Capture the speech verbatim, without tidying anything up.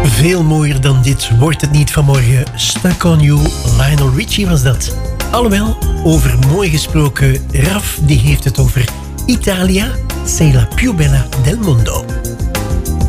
Veel mooier dan dit wordt het niet vanmorgen. Stuck on You, Lionel Richie was dat. Alhoewel, over mooi gesproken, Raf die heeft het over Italia, sei la più bella del mondo.